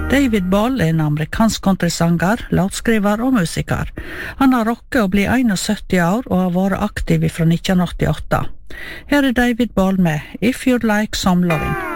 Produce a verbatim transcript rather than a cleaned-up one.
David Ball er en amerikansk countrysanger, låtskriver og musiker. Han har rocket å bli syttién år og har vært aktiv fra nitten åttiåtte. Her er David Ball med If You'd Like Some Lovin'.